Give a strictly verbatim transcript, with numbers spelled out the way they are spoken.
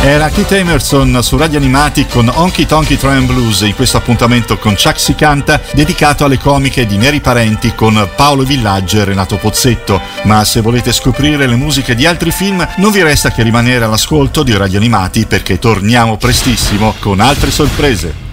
Era Keith Emerson su Radio Animati con Honky Tonky Train Blues, in questo appuntamento con Chuck Si Canta dedicato alle comiche di Neri Parenti con Paolo Villaggio e Renato Pozzetto. Ma se volete scoprire le musiche di altri film non vi resta che rimanere all'ascolto di Radio Animati, perché torniamo prestissimo con altre sorprese.